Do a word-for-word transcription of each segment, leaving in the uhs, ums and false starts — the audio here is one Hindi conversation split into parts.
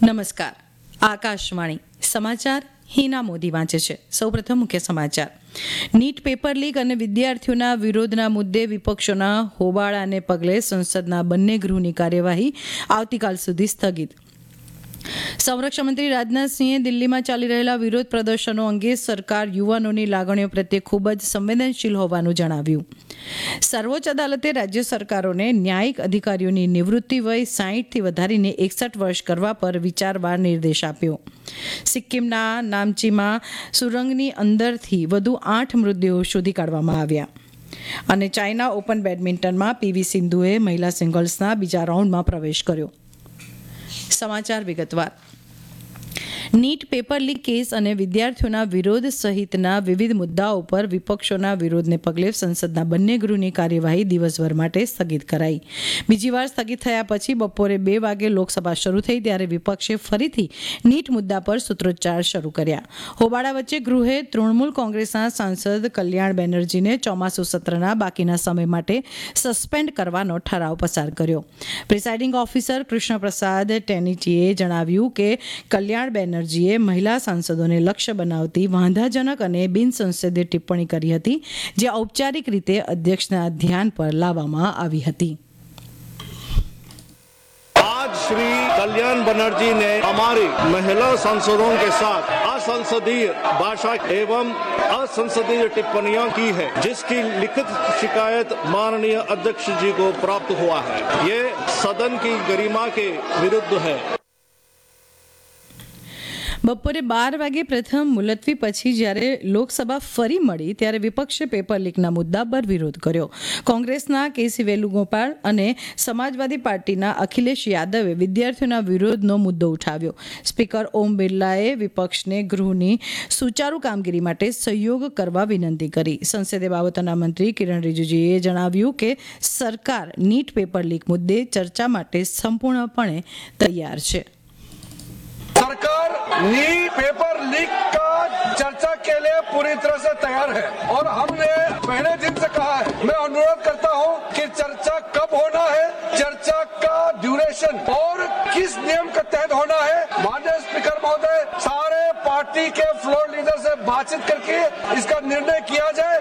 નમસ્કાર. આકાશવાણી સમાચાર હિના મોદી વાંચે છે. સૌપ્રથમ મુખ્ય સમાચાર. નીટ પેપર લીક અને વિદ્યાર્થીઓના વિરોધના મુદ્દે વિપક્ષોના હોબાળાને પગલે સંસદના બંને ગૃહની કાર્યવાહી આવતીકાલ સુધી સ્થગિત. સંરક્ષણ મંત્રી રાજનાથસિંહે દિલ્હીમાં ચાલી રહેલા વિરોધ પ્રદર્શનો અંગે સરકાર યુવાનોની લાગણીઓ પ્રત્યે ખૂબ જ સંવેદનશીલ હોવાનું જણાવ્યું. સર્વોચ્ચ અદાલતે રાજ્ય સરકારોને ન્યાયિક અધિકારીઓની નિવૃત્તિ વય સાહીઠથી વધારીને એકસઠ વર્ષ કરવા પર વિચારવા નિર્દેશ આપ્યો. સિક્કિમના નામચીમાં સુરંગની અંદરથી વધુ આઠ મૃતદેહો શોધી કાઢવામાં આવ્યા. અને ચાઇના ઓપન બેડમિન્ટનમાં પીવી સિંધુએ મહિલા સિંગલ્સના બીજા રાઉન્ડમાં પ્રવેશ કર્યો. સમાચાર વિગતવાર. નીટ પેપર લીક કેસ અને વિદ્યાર્થીઓના વિરોધ સહિતના વિવિધ મુદ્દાઓ પર વિપક્ષોના વિરોધને પગલે સંસદના બંને ગૃહની કાર્યવાહી દિવસભર માટે સ્થગિત કરાઈ. બીજી વાર સ્થગિત થયા પછી બપોરે બે વાગે લોકસભા શરૂ થઈ ત્યારે વિપક્ષે ફરીથી નીટ મુદ્દા પર સૂત્રોચ્ચાર શરૂ કર્યા. હોબાળા વચ્ચે ગૃહે તૃણમૂલ કોંગ્રેસના સાંસદ કલ્યાણ બેનર્જીને ચોમાસુ સત્રના બાકીના સમય માટે સસ્પેન્ડ કરવાનો ઠરાવ પસાર કર્યો. પ્રિસાઇડિંગ ઓફિસર કૃષ્ણપ્રસાદ ટેનીચીએ જણાવ્યું કે કલ્યાણ બેનર્જી જીએ મહિલા સાંસદોને લક્ષ્ય બનાવતી વાંધાજનક અને બિનસંસદીય ટિપ્પણી કરી હતી, જે ઔપચારિક રીતે અધ્યક્ષના ધ્યાન પર લાવવામાં આવી હતી. आज श्री कल्याण बनर्जी ने हमारी महिला सांसदों के साथ असंसदीय भाषा एवं असंसदीय टिप्पणियां की है, जिसकी लिखित शिकायत माननीय अध्यक्ष जी को प्राप्त हुआ है. ये सदन की गरिमा के विरुद्ध है. બપોરે બાર વાગે પ્રથમ મુલતવી પછી જ્યારે લોકસભા ફરી મળી ત્યારે વિપક્ષે પેપર લીકના મુદ્દા પર વિરોધ કર્યો. કોંગ્રેસના કેસી વેણુગોપાલ અને સમાજવાદી પાર્ટીના અખિલેશ યાદવે વિદ્યાર્થીઓના વિરોધનો મુદ્દો ઉઠાવ્યો. સ્પીકર ઓમ બિરલાએ વિપક્ષને ગૃહની સુચારુ કામગીરી માટે સહયોગ કરવા વિનંતી કરી. સંસદીય બાબતોના મંત્રી કિરણ રિજિજુએ જણાવ્યું કે સરકાર નીટ પેપર લીક મુદ્દે ચર્ચા માટે સંપૂર્ણપણે તૈયાર છે. सरकार नीट पेपर लीक का चर्चा के लिए पूरी तरह से तैयार है और हमने पहले दिन से कहा है. मैं अनुरोध करता हूं कि चर्चा कब होना है, चर्चा का ड्यूरेशन और किस नियम के तहत होना है. माननीय स्पीकर महोदय, सारे पार्टी के फ्लोर लीडर से बातचीत करके इसका निर्णय किया जाए.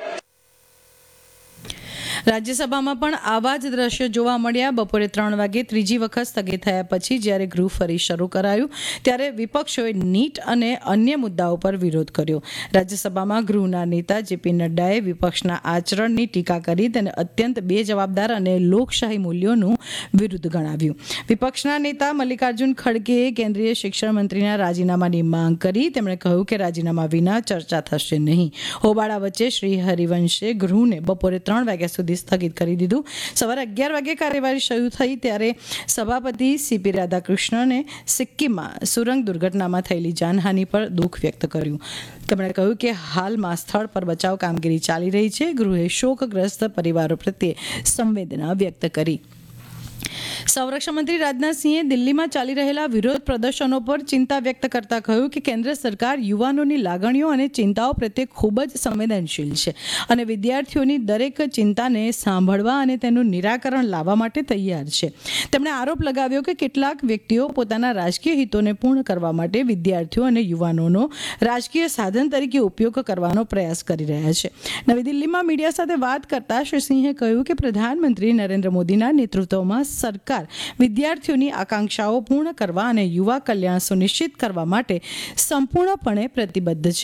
રાજ્યસભામાં પણ આવા જ દ્રશ્યો જોવા મળ્યા. બપોરે ત્રણ વાગે ત્રીજી વખત સ્થગિત થયા પછી જ્યારે ગૃહ ફરી શરૂ કરાયું ત્યારે વિપક્ષોએ નીટ અને અન્ય મુદ્દાઓ પર વિરોધ કર્યો. રાજ્યસભામાં ગૃહના નેતા જેપી નડ્ડાએ વિપક્ષના આચરણની ટીકા કરી તેને અત્યંત બેજવાબદાર અને લોકશાહી મૂલ્યોનું વિરુદ્ધ ગણાવ્યું. વિપક્ષના નેતા મલ્લિકાર્જુન ખડગેએ કેન્દ્રીય શિક્ષણ મંત્રીના રાજીનામાની માંગ કરી. તેમણે કહ્યું કે રાજીનામા વિના ચર્ચા થશે નહીં. હોબાળા વચ્ચે શ્રી હરિવંશે ગૃહને બપોરે ત્રણ વાગ્યા સુધી સ્થગિત કરી દીધું. સવારે અગિયાર વાગે કાર્યવાહી શરૂ થઈ ત્યારે સભાપતિ સીપી રાધાકૃષ્ણને સિક્કિમમાં સુરંગ દુર્ઘટનામાં થયેલી જાનહાનિ પર દુઃખ વ્યક્ત કર્યું. તેમણે કહ્યું કે હાલમાં સ્થળ પર બચાવ કામગીરી ચાલી રહી છે. ગૃહે શોકગ્રસ્ત પરિવારો પ્રત્યે સંવેદના વ્યક્ત કરી. સંરક્ષણ મંત્રી રાજનાથસિંહે દિલ્હીમાં ચાલી રહેલા વિરોધ પ્રદર્શનો પર ચિંતા વ્યક્ત કરતા કહ્યું કે કેન્દ્ર સરકાર યુવાનોની લાગણીઓ અને ચિંતાઓ પ્રત્યે ખૂબ જ સંવેદનશીલ છે અને વિદ્યાર્થીઓની દરેક ચિંતાને સાંભળવા અને તેનું નિરાકરણ લાવવા માટે તૈયાર છે. તેમણે આરોપ લગાવ્યો કે કેટલાક વ્યક્તિઓ પોતાના રાજકીય હિતોને પૂર્ણ કરવા માટે વિદ્યાર્થીઓ અને યુવાનોનો રાજકીય સાધન તરીકે ઉપયોગ કરવાનો પ્રયાસ કરી રહ્યા છે. નવી દિલ્હીમાં મીડિયા સાથે વાત કરતા શ્રી સિંહે કહ્યું કે પ્રધાનમંત્રી નરેન્દ્ર મોદીના નેતૃત્વમાં સરકાર વિદ્યાર્થીઓની આકાંક્ષાઓ પૂર્ણ કરવા અને યુવા કલ્યાણ સુનિશ્ચિત કરવા માટે સંપૂર્ણપણે પ્રતિબદ્ધ છે.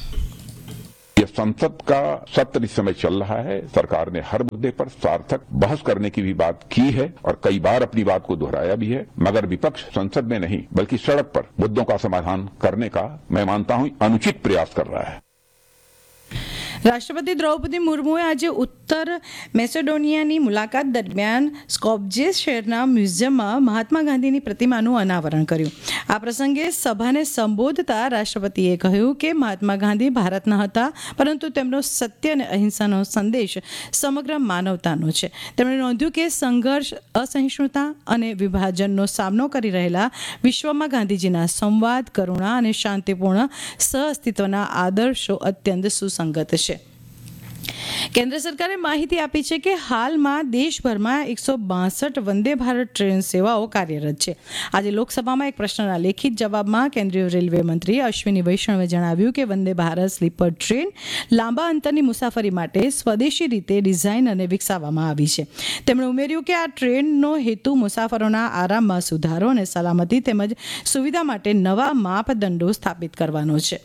ये संसद का सत्र इस समय चल रहा है. सरकार ने हर मुद्दे पर सार्थक बहस करने की भी बात की है और कई बार अपनी बात को दोहराया भी है, मगर विपक्ष संसद में नहीं बल्कि सड़क पर मुद्दों का समाधान करने का मैं मानता हूं अनुचित प्रयास कर रहा है. રાષ્ટ્રપતિ દ્રૌપદી મુર્મુએ આજે ઉત્તર મેસેડોનિયાની મુલાકાત દરમિયાન સ્કોપ્જે શહેરના મ્યુઝિયમમાં મહાત્મા ગાંધીની પ્રતિમાનું અનાવરણ કર્યું. આ પ્રસંગે સભાને સંબોધતા રાષ્ટ્રપતિએ કહ્યું કે મહાત્મા ગાંધી ભારતના હતા, પરંતુ તેમનો સત્ય અને અહિંસાનો સંદેશ સમગ્ર માનવતાનો છે. તેમણે નોંધ્યું કે સંઘર્ષ, અસહિષ્ણુતા અને વિભાજનનો સામનો કરી રહેલા વિશ્વમાં ગાંધીજીના સંવાદ, કરુણા અને શાંતિપૂર્ણ સહઅસ્તિત્વના આદર્શો અત્યંત સુસંગત છે. કેન્દ્ર સરકારે માહિતી આપી છે કે હાલમાં દેશભરમાં એકસો બાસઠ વંદે ભારત ટ્રેન સેવાઓ કાર્યરત છે. આજે લોકસભામાં એક પ્રશ્નના લેખિત જવાબમાં કેન્દ્રીય રેલવે મંત્રી અશ્વિની વૈષ્ણવે જણાવ્યું કે વંદે ભારત સ્લીપર ટ્રેન લાંબા અંતરની મુસાફરી માટે સ્વદેશી રીતે ડિઝાઇન અને વિકસાવવામાં આવી છે. તેમણે ઉમેર્યું કે આ ટ્રેનનો હેતુ મુસાફરોના આરામમાં સુધારો અને સલામતી તેમજ સુવિધા માટે નવા માપદંડો સ્થાપિત કરવાનો છે.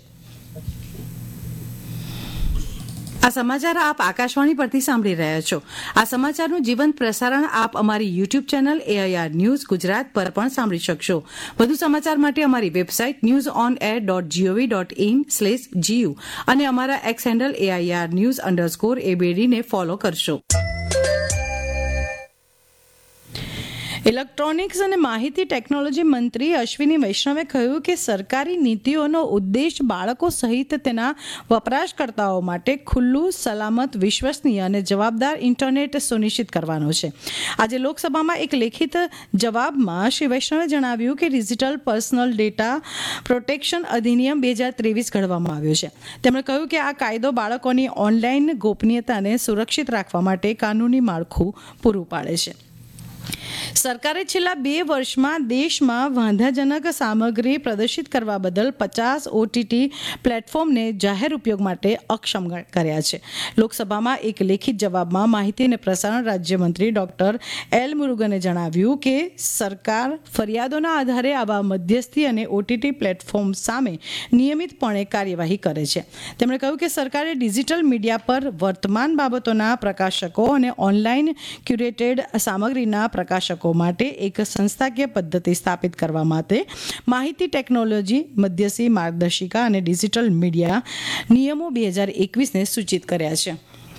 આ સમાચાર આપ આકાશવાણી પરથી સાંભળી રહ્યા છો. આ સમાચારનું જીવંત પ્રસારણ આપ અમારી YouTube channel AIR news Gujarat પર પણ સાંભળી શકશો. વધુ સમાચાર માટે અમારી website news on air dot GOV dot in slash GU અને અમારા x handle AIR news underscore એબીડીને follow કરશો. ઇલેક્ટ્રોનિક્સ અને માહિતી ટેકનોલોજી મંત્રી અશ્વિની વૈષ્ણવે કહ્યું કે સરકારી નીતિઓનો ઉદ્દેશ બાળકો સહિત તેના વપરાશકર્તાઓ માટે ખુલ્લું, સલામત, વિશ્વસનીય અને જવાબદાર ઇન્ટરનેટ સુનિશ્ચિત કરવાનો છે. આજે લોકસભામાં એક લેખિત જવાબમાં શ્રી વૈષ્ણવે જણાવ્યું કે ડિજિટલ પર્સનલ ડેટા પ્રોટેક્શન અધિનિયમ બે હજાર ત્રેવીસ ઘડવામાં આવ્યો છે. તેમણે કહ્યું કે આ કાયદો બાળકોની ઓનલાઈન ગોપનીયતાને સુરક્ષિત રાખવા માટે કાનૂની માળખું પૂરું પાડે છે. સરકારે છેલ્લા બે વર્ષમાં દેશમાં વાંધાજનક સામગ્રી પ્રદર્શિત કરવા બદલ પચાસ ઓટીટી પ્લેટફોર્મને જાહેર ઉપયોગ માટે અક્ષમ કર્યા છે. લોકસભામાં એક લેખિત જવાબમાં માહિતી અને પ્રસારણ રાજ્યમંત્રી ડોક્ટર એલ મુરુગને જણાવ્યું કે સરકાર ફરિયાદોના આધારે આવા મધ્યસ્થી અને ઓટીટી પ્લેટફોર્મ સામે નિયમિતપણે કાર્યવાહી કરે છે. તેમણે કહ્યું કે સરકારે ડિજિટલ મીડિયા પર વર્તમાન બાબતોના પ્રકાશકો અને ઓનલાઈન ક્યુરેટેડ સામગ્રીના પ્રકાશકો માટે એક સંસ્થાકીય પદ્ધતિ સ્થાપિત કરવા માટે માહિતી ટેકનોલોજી મધ્યસ્થી માર્ગદર્શિકા અને ડિજિટલ મીડિયા નિયમો બે હજાર એકવીસને સૂચિત કર્યા છે.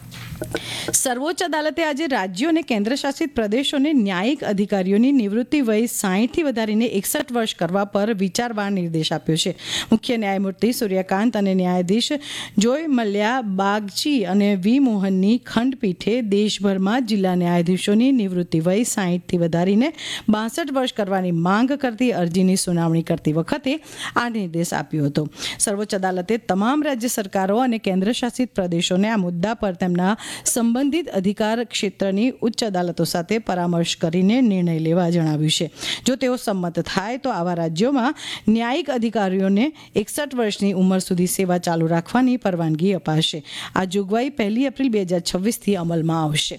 સર્વોચ્ચ અદાલતે આજે રાજ્યો અને કેન્દ્રશાસિત પ્રદેશોને ન્યાયિક અધિકારીઓની નિવૃત્તિ વય સાહીઠથી વધારીને એકસઠ વર્ષ કરવા પર વિચારવા નિર્દેશ આપ્યો છે. મુખ્ય ન્યાયમૂર્તિ સૂર્યકાંત અને ન્યાયાધીશ જોય મલ્યા બાગચી અને વી મોહનની ખંડપીઠે દેશભરમાં જિલ્લા ન્યાયાધીશોની નિવૃત્તિ વય સાહીઠથી વધારીને બાસઠ વર્ષ કરવાની માંગ કરતી અરજીની સુનાવણી કરતી વખતે આ નિર્દેશ આપ્યો હતો. સર્વોચ્ચ અદાલતે તમામ રાજ્ય સરકારો અને કેન્દ્રશાસિત પ્રદેશોને આ મુદ્દા પર તેમના સંબંધિત અધિકાર ક્ષેત્રની ઉચ્ચ અદાલતો સાથે પરામર્શ કરીને નિર્ણય લેવા જણાવ્યું છે. જો તેઓ સંમત થાય તો આવા રાજ્યોમાં ન્યાયિક અધિકારીઓને એકસઠ વર્ષની ઉંમર સુધી સેવા ચાલુ રાખવાની પરવાનગી અપાશે. આ જોગવાઈ પહેલી એપ્રિલ બે હજાર છવ્વીસથી અમલમાં આવશે.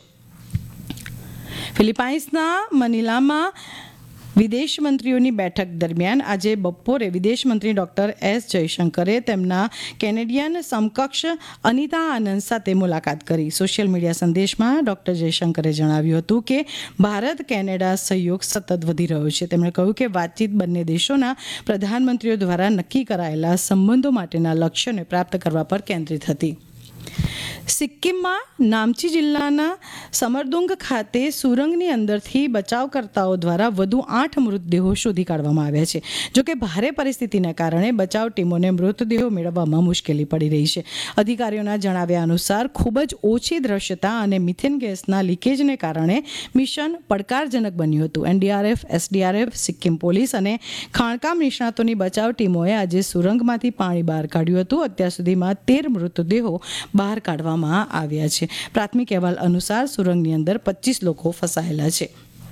ફિલિપાઇન્સના મનીલામાં વિદેશ મંત્રીઓની બેઠક દરમિયાન આજે બપોરે વિદેશ મંત્રી ડોક્ટર એસ જયશંકરે તેમના કેનેડિયન સમકક્ષ અનિતા આનંદ સાથે મુલાકાત કરી. સોશિયલ મીડિયા સંદેશમાં ડોક્ટર જયશંકરે જણાવ્યું હતું કે ભારત કેનેડા સહયોગ સતત વધી રહ્યો છે. તેમણે કહ્યું કે વાતચીત બંને દેશોના પ્રધાનમંત્રીઓ દ્વારા નક્કી કરાયેલા સંબંધો માટેના લક્ષ્યોને પ્રાપ્ત કરવા પર કેન્દ્રિત હતી. સિક્કિમમાં નામચી જિલ્લાના સમરદુંગ ખાતે સુરંગની અંદરથી બચાવકર્તાઓ દ્વારા વધુ આઠ મૃતદેહો શોધી કાઢવામાં આવ્યા છે. જોકે ભારે પરિસ્થિતિના કારણે બચાવ ટીમોને મૃતદેહો મેળવવામાં મુશ્કેલી પડી રહી છે. અધિકારીઓના જણાવ્યા અનુસાર ખૂબ જ ઓછી દ્રશ્યતા અને મિથેન ગેસના લીકેજને કારણે મિશન પડકારજનક બન્યું હતું. એનડીઆરએફ, એસડીઆરએફ, સિક્કિમ પોલીસ અને ખાણકામ નિષ્ણાતોની બચાવ ટીમોએ આજે સુરંગમાંથી પાણી બહાર કાઢ્યું હતું. અત્યાર સુધીમાં તેર મૃતદેહો બહાર કાઢવામાં આવ્યા છે. પ્રાથમિક અહેવાલ અનુસાર સુરંગની અંદર પચીસ લોકો ફસાયેલા છે.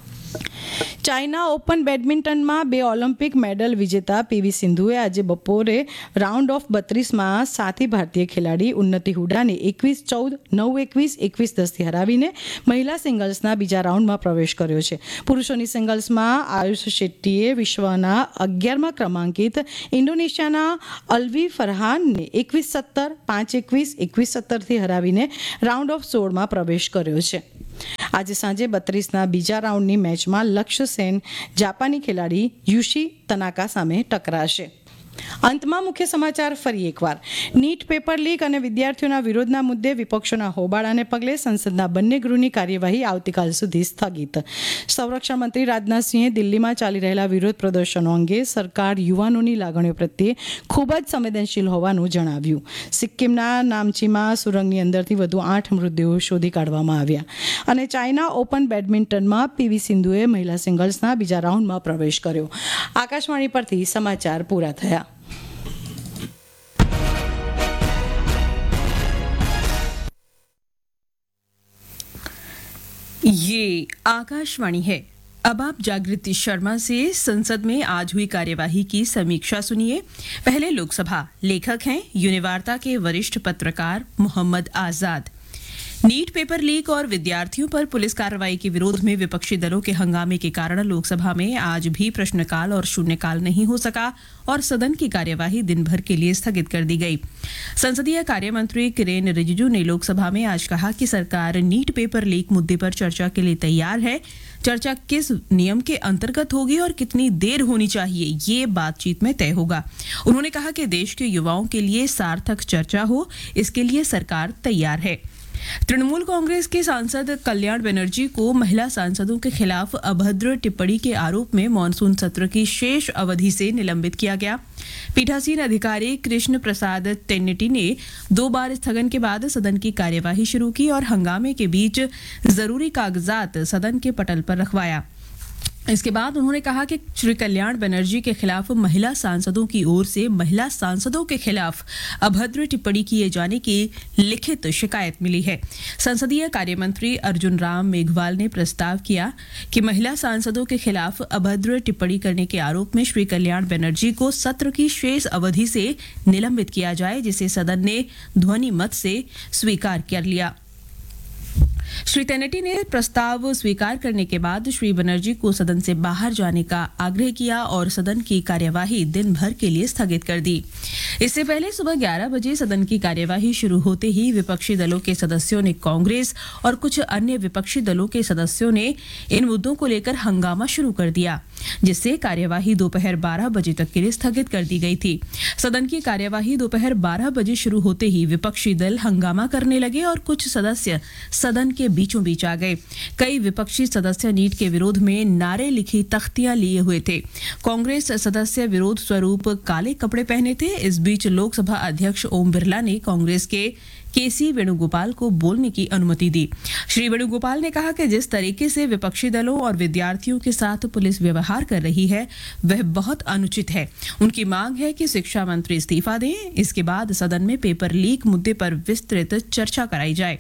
ચાઇના ઓપન બેડમિન્ટનમાં બે ઓલિમ્પિક મેડલ વિજેતા પીવી સિંધુએ આજે બપોરે રાઉન્ડ ઓફ બત્રીસમાં સાથી ભારતીય ખેલાડી ઉન્નતિ હુડાને એકવીસ ચૌદ, નવ એકવીસ, એકવીસ દસથી હરાવીને મહિલા સિંગલ્સના બીજા રાઉન્ડમાં પ્રવેશ કર્યો છે. પુરુષોની સિંગલ્સમાં આયુષ શેટ્ટીએ વિશ્વના અગિયારમા ક્રમાંકિત ઇન્ડોનેશિયાના અલ્વી ફરહાનને એકવીસ સત્તર, પાંચ એકવીસ, એકવીસ સત્તરથી હરાવીને રાઉન્ડ ઓફ સોળમાં પ્રવેશ કર્યો છે. આજે સાંજે બત્રીસના બીજા રાઉન્ડની મેચમાં લક્ષ્ય સેન જાપાની ખેલાડી યુશી તનાકા સામે ટકરાશે. અંતમાં મુખ્ય સમાચાર ફરી એકવાર. નીટ પેપર લીક અને વિદ્યાર્થીઓના વિરોધના મુદ્દે વિપક્ષોના હોબાળાને પગલે સંસદના બંને ગૃહની કાર્યવાહી આવતીકાલ સુધી સ્થગિત. સંરક્ષણ મંત્રી રાજનાથસિંહે દિલ્હીમાં ચાલી રહેલા વિરોધ પ્રદર્શનો અંગે સરકાર યુવાનોની લાગણીઓ પ્રત્યે ખૂબ જ સંવેદનશીલ હોવાનું જણાવ્યું. સિક્કિમના નામચીમાં સુરંગની અંદરથી વધુ આઠ મૃતદેહો શોધી કાઢવામાં આવ્યા. અને ચાઇના ઓપન બેડમિન્ટનમાં પીવી સિંધુએ મહિલા સિંગલ્સના બીજા રાઉન્ડમાં પ્રવેશ કર્યો. આકાશવાણી પરથી સમાચાર પૂરા થયા. ये आकाशवाणी है। अब आप जागृति शर्मा से संसद में आज हुई कार्यवाही की समीक्षा सुनिए। पहले लोकसभा। लेखक हैं यूनिवार्ता के वरिष्ठ पत्रकार मोहम्मद आजाद। नीट पेपर लीक और विद्यार्थियों पर पुलिस कार्रवाई के विरोध में विपक्षी दलों के हंगामे के कारण लोकसभा में आज भी प्रश्नकाल और शून्यकाल नहीं हो सका और सदन की कार्यवाही दिन भर के लिए स्थगित कर दी गई। संसदीय कार्य मंत्री किरेन रिजिजू ने लोकसभा में आज कहा कि सरकार नीट पेपर लीक मुद्दे पर चर्चा के लिए तैयार है। चर्चा किस नियम के अंतर्गत होगी और कितनी देर होनी चाहिए, ये बातचीत में तय होगा। उन्होंने कहा कि देश के युवाओं के लिए सार्थक चर्चा हो, इसके लिए सरकार तैयार है। तृणमूल कांग्रेस के सांसद कल्याण बनर्जी को महिला सांसदों के खिलाफ अभद्र टिप्पणी के आरोप में मॉनसून सत्र की शेष अवधि से निलंबित किया गया। पीठासीन अधिकारी कृष्ण प्रसाद तेन्नेटी ने दो बार स्थगन के बाद सदन की कार्यवाही शुरू की और हंगामे के बीच जरूरी कागजात सदन के पटल पर रखवाया। इसके बाद उन्होंने कहा कि श्री कल्याण बनर्जी के खिलाफ महिला सांसदों की ओर से महिला सांसदों के खिलाफ अभद्र टिप्पणी किए जाने की लिखित शिकायत मिली है। संसदीय कार्य मंत्री अर्जुन राम मेघवाल ने प्रस्ताव किया कि महिला सांसदों के खिलाफ अभद्र टिप्पणी करने के आरोप में श्री कल्याण बनर्जी को सत्र की शेष अवधि से निलंबित किया जाए, जिसे सदन ने ध्वनि मत से स्वीकार कर लिया। श्री तेनेटी ने प्रस्ताव स्वीकार करने के बाद श्री बनर्जी को सदन से बाहर जाने का आग्रह किया और सदन की कार्यवाही दिन भर के लिए स्थगित कर दी। इससे पहले सुबह ग्यारह बजे सदन की कार्यवाही शुरू होते ही विपक्षी दलों के सदस्यों ने कांग्रेस और कुछ अन्य विपक्षी दलों के सदस्यों ने इन मुद्दों को लेकर हंगामा शुरू कर दिया, जिससे कार्यवाही दोपहर बारह बजे तक के लिए स्थगित कर दी गई थी। सदन की कार्यवाही दोपहर बारह बजे शुरू होते ही विपक्षी दल हंगामा करने लगे और कुछ सदस्य सदन के बीचों बीच आ गए। कई विपक्षी सदस्य नीट के विरोध में नारे लिखी तख्तियां लिए हुए थे। कांग्रेस सदस्य विरोध स्वरूप काले कपड़े पहने थे। इस बीच लोकसभा अध्यक्ष ओम बिरला ने कांग्रेस के केसी वेणुगोपाल को बोलने की अनुमति दी। श्री वेणुगोपाल ने कहा कि जिस तरीके से विपक्षी दलों और विद्यार्थियों के साथ पुलिस व्यवहार कर रही है वह बहुत अनुचित है। उनकी मांग है कि शिक्षा मंत्री इस्तीफा दें। इसके बाद सदन में पेपर लीक मुद्दे पर विस्तृत चर्चा कराई जाए।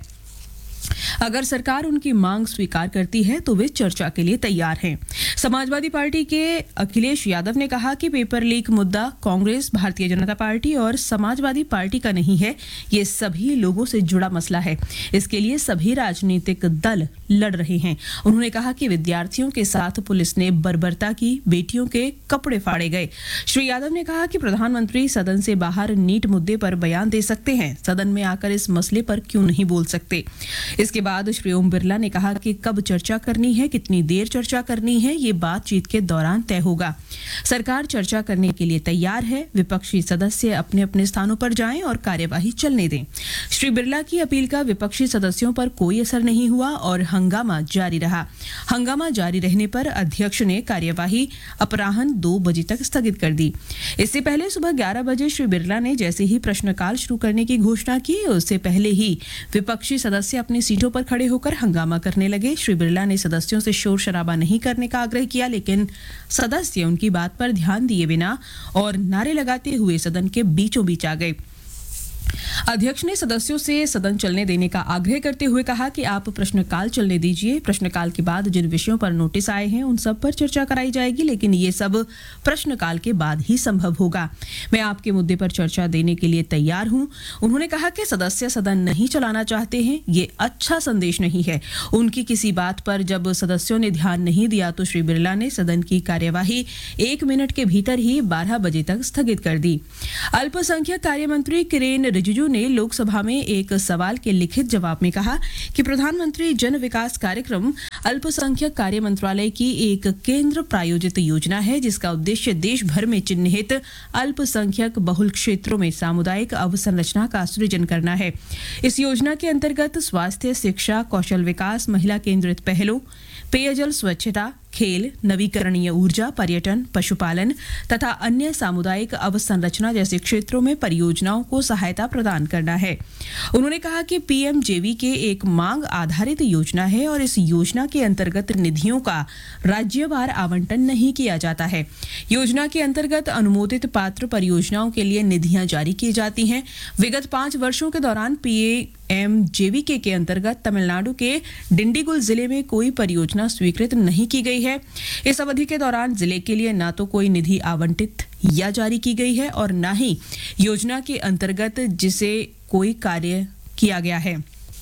अगर सरकार उनकी मांग स्वीकार करती है तो वे चर्चा के लिए तैयार हैं। समाजवादी पार्टी के अखिलेश यादव ने कहा कि पेपर लीक मुद्दा कांग्रेस, भारतीय जनता पार्टी और समाजवादी पार्टी का नहीं है, ये सभी लोगों से जुड़ा मसला है। इसके लिए सभी राजनीतिक दल लड़ रहे हैं। उन्होंने कहा कि विद्यार्थियों के साथ पुलिस ने बर्बरता की, बेटियों के कपड़े फाड़े गए। श्री यादव ने कहा कि प्रधानमंत्री सदन से बाहर नीट मुद्दे पर बयान दे सकते हैं, सदन में आकर इस मसले पर क्यों नहीं बोल सकते। इसके बाद श्री ओम बिरला ने कहा कि कब चर्चा करनी है, कितनी देर चर्चा करनी है, ये बातचीत के दौरान तय होगा। सरकार चर्चा करने के लिए तैयार है। विपक्षी सदस्य अपने अपने स्थानों पर जाएं और कार्यवाही चलने दें। श्री बिरला की अपील का विपक्षी सदस्यों पर कोई असर नहीं हुआ और हंगामा जारी रहा। हंगामा जारी रहने पर अध्यक्ष ने कार्यवाही अपराह्न दो बजे तक स्थगित कर दी। इससे पहले सुबह ग्यारह बजे श्री बिरला ने जैसे ही प्रश्नकाल शुरू करने की घोषणा की, उससे पहले ही विपक्षी सदस्य अपनी सीटों पर खड़े होकर हंगामा करने लगे। श्री बिरला ने सदस्यों से शोर शराबा नहीं करने का आग्रह किया, लेकिन सदस्य उनकी बात पर ध्यान दिए बिना और नारे लगाते हुए सदन के बीचों बीच आ गए। अध्यक्ष ने सदस्यों से सदन चलने देने का आग्रह करते हुए कहा कि आप प्रश्नकाल चलने दीजिए। प्रश्नकाल के बाद जिन विषयों पर नोटिस आए हैं उन सब पर चर्चा कराई जाएगी, लेकिन ये सब प्रश्नकाल के बाद ही संभव होगा। मैं आपके मुद्दे पर चर्चा देने के लिए तैयार हूं। उन्होंने कहा कि सदस्य सदन नहीं चलाना चाहते हैं, ये अच्छा संदेश नहीं है। उनकी किसी बात पर जब सदस्यों ने ध्यान नहीं दिया तो श्री बिरला ने सदन की कार्यवाही एक मिनट के भीतर ही बारह बजे तक स्थगित कर दी। अल्पसंख्यक कार्य मंत्री किरेन रिजिजू ने लोकसभा में एक सवाल के लिखित जवाब में कहा कि प्रधानमंत्री जन विकास कार्यक्रम अल्पसंख्यक कार्य मंत्रालय की एक केंद्र प्रायोजित योजना है, जिसका उद्देश्य देश भर में चिन्हित अल्पसंख्यक बहुल क्षेत्रों में सामुदायिक अवसंरचना का सृजन करना है। इस योजना के अंतर्गत स्वास्थ्य, शिक्षा, कौशल विकास, महिला केंद्रित पहलों, पेयजल स्वच्छता, खेल, नवीकरणीय ऊर्जा, पर्यटन, पशुपालन तथा अन्य सामुदायिक अवसंरचना जैसे क्षेत्रों में परियोजनाओं को सहायता प्रदान करना है। उन्होंने कहा कि पीएमजेवीके एक मांग आधारित योजना है और इस योजना के अंतर्गत निधियों का राज्यवार आवंटन नहीं किया जाता है। योजना के अंतर्गत अनुमोदित पात्र परियोजनाओं के लिए निधियां जारी की जाती हैं। विगत पांच वर्षों के दौरान पीएमजेवीके के अंतर्गत तमिलनाडु के डिंडीगुल जिले में कोई परियोजना स्वीकृत नहीं की गई है। इस अवधि के दौरान जिले के लिए न तो कोई निधि आवंटित या जारी की गई है और न ही योजना के अंतर्गत जिसे कोई कार्य किया गया है।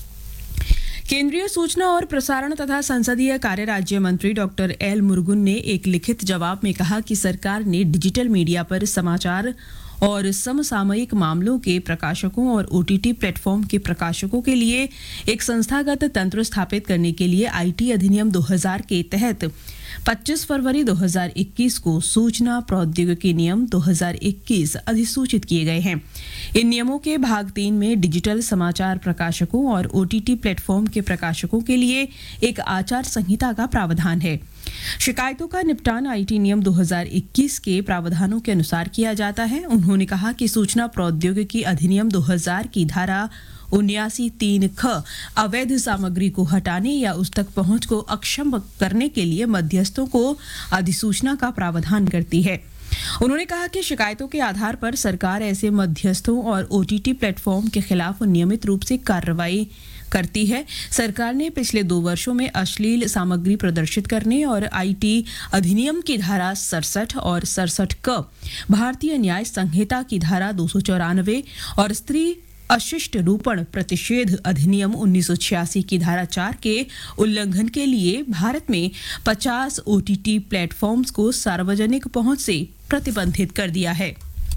केंद्रीय सूचना और प्रसारण तथा संसदीय कार्य राज्य मंत्री डॉक्टर एल मुरुगन ने एक लिखित जवाब में कहा कि सरकार ने डिजिटल मीडिया पर समाचार और समसामयिक मामलों के प्रकाशकों और ओटीटी प्लेटफॉर्म के प्रकाशकों के लिए एक संस्थागत तंत्र स्थापित करने के लिए आईटी अधिनियम दो हज़ार के तहत पच्चीस फरवरी दो हज़ार इक्कीस को सूचना प्रौद्योगिकी नियम दो हज़ार इक्कीस अधिसूचित किए गए हैं। इन नियमों के भाग तीन में डिजिटल समाचार प्रकाशकों और ओटीटी प्लेटफॉर्म के प्रकाशकों के लिए एक आचार संहिता का प्रावधान है। शिकायतों का निपटान आईटी नियम दो हज़ार इक्कीस के प्रावधानों के अनुसार किया जाता है। उन्होंने कहा कि सूचना प्रौद्योगिकी अधिनियम दो हज़ार की धारा उन्यासी तीन ख अवैध सामग्री को हटाने या उस तक पहुंच को अक्षम करने के लिए मध्यस्थों को अधिसूचना का प्रावधान करती है। उन्होंने कहा कि शिकायतों के आधार पर सरकार ऐसे मध्यस्थों और ओटीटी प्लेटफॉर्म के खिलाफ नियमित रूप से कार्रवाई करती है। सरकार ने पिछले दो वर्षों में अश्लील सामग्री प्रदर्शित करने और आईटी अधिनियम की धारा सड़सठ और सड़सठ क, भारतीय न्याय संहिता की धारा दो सौ चौरानवे और स्त्री अशिष्ट रूपण प्रतिषेध अधिनियम उन्नीस सौ छियासी की धारा चार के उल्लंघन के लिए भारत में पचास ओटीटी प्लेटफॉर्म्स को सार्वजनिक पहुंच से प्रतिबंधित कर दिया है।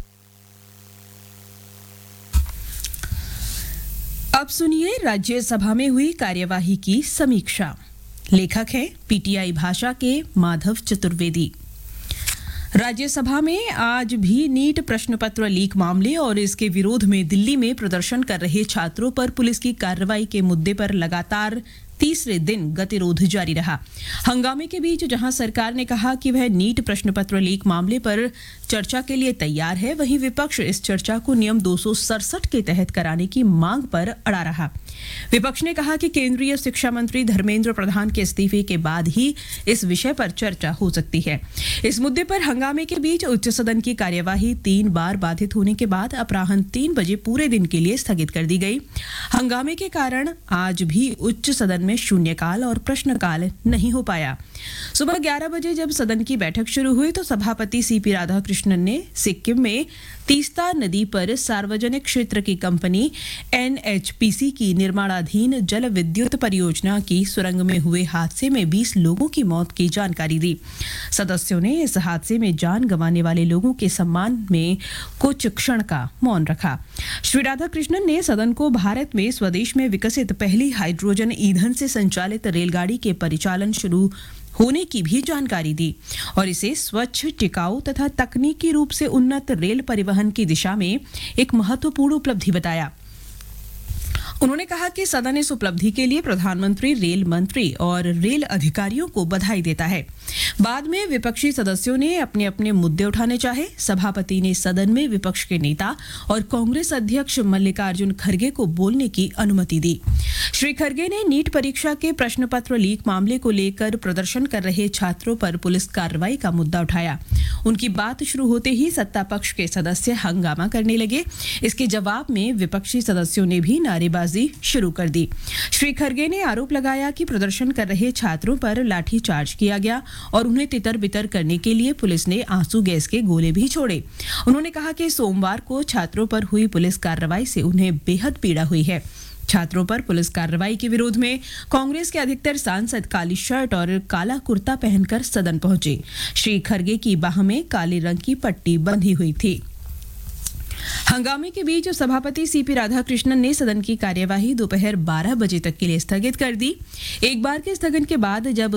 अब सुनिए राज्यसभा में हुई कार्यवाही की समीक्षा। लेखक हैं पीटीआई भाषा के माधव चतुर्वेदी। राज्यसभा में आज भी नीट प्रश्न पत्र लीक मामले और इसके विरोध में दिल्ली में प्रदर्शन कर रहे छात्रों पर पुलिस की कार्रवाई के मुद्दे पर लगातार तीसरे दिन गतिरोध जारी रहा। हंगामे के बीच जहां सरकार ने कहा कि वह नीट प्रश्न पत्र लीक मामले पर चर्चा के लिए तैयार है, वहीं विपक्ष इस चर्चा को नियम दो सौ सड़सठ के तहत कराने की मांग पर अड़ा रहा। विपक्ष ने कहा कि केंद्रीय शिक्षा मंत्री धर्मेंद्र प्रधान के इस्तीफे के बाद ही इस विषय पर चर्चा हो सकती है। इस मुद्दे पर हंगामे के बीच उच्च सदन की कार्यवाही तीन बार बाधित होने के बाद अपराह्न तीन बजे पूरे दिन के लिए स्थगित कर दी गई। हंगामे के कारण आज भी उच्च सदन में शून्यकाल और प्रश्नकाल नहीं हो पाया। सुबह ग्यारह बजे जब सदन की बैठक शुरू हुई तो सभापति सीपी राधाकृष्णन ने सिक्किम में तीस्ता नदी पर सार्वजनिक क्षेत्र की कंपनी एनएचपीसी की निर्माणाधीन जल विद्युत परियोजना की सुरंग में हुए हादसे में बीस लोगों की मौत की जानकारी दी। सदस्यों ने इस हादसे में जान गंवाने वाले लोगों के सम्मान में कुछ क्षण का मौन रखा। श्री राधाकृष्णन ने सदन को भारत में स्वदेश में विकसित पहली हाइड्रोजन ईंधन से संचालित रेलगाड़ी के परिचालन शुरू होने की भी जानकारी दी और इसे स्वच्छ, टिकाऊ तथा तकनीकी रूप से उन्नत रेल परिवहन की दिशा में एक महत्वपूर्ण उपलब्धि बताया। उन्होंने कहा कि सदन इस उपलब्धि के लिए प्रधानमंत्री, रेल मंत्री और रेल अधिकारियों को बधाई देता है। बाद में विपक्षी सदस्यों ने अपने अपने मुद्दे उठाने चाहे। सभापति ने सदन में विपक्ष के नेता और कांग्रेस अध्यक्ष मल्लिकार्जुन खड़गे को बोलने की अनुमति दी। श्री खड़गे ने नीट परीक्षा के प्रश्न पत्र लीक मामले को लेकर प्रदर्शन कर रहे छात्रों पर पुलिस कार्रवाई का मुद्दा उठाया। उनकी बात शुरू होते ही सत्ता पक्ष के सदस्य हंगामा करने लगे। इसके जवाब में विपक्षी सदस्यों ने भी नारेबाजी शुरू कर दी। श्री खड़गे ने आरोप लगाया कि प्रदर्शन कर रहे छात्रों पर लाठीचार्ज किया गया और उन्हें तितर बितर करने के लिए पुलिस ने आंसू गैस के गोले भी छोड़े। उन्होंने कहा कि सोमवार को छात्रों पर हुई पुलिस कार्रवाई से उन्हें बेहद पीड़ा हुई है। छात्रों पर पुलिस कार्रवाई के विरोध में कांग्रेस के अधिकतर सांसद काली शर्ट और काला कुर्ता पहनकर सदन पहुंचे। श्री खड़गे की बाह में काले रंग की पट्टी बंधी हुई थी। हंगामे के बीच सभापति सीपी राधाकृष्णन ने सदन की कार्यवाही दोपहर बारह बजे तक के लिए स्थगित कर दी। एक बार के स्थगन के बाद जब